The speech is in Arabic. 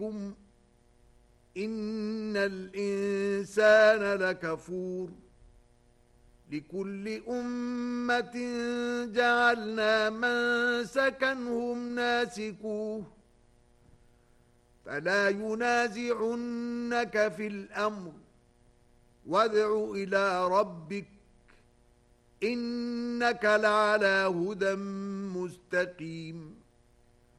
ربكم إن الإنسان لكفور لكل أمة جعلنا منسكا هم ناسكوه فلا ينازعنك في الأمر وادع إلى ربك إنك لعلى هدى مستقيم